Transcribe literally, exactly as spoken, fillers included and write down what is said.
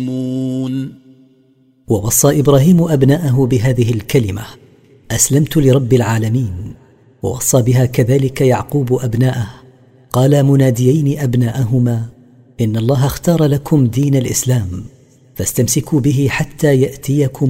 ووصى إبراهيم أبناءه بهذه الكلمة: أسلمت لرب العالمين. ووصى بها كذلك يعقوب أبناءه، قال مناديين أبناءهما: إن الله اختار لكم دين الإسلام فاستمسكوا به حتى يأتيكم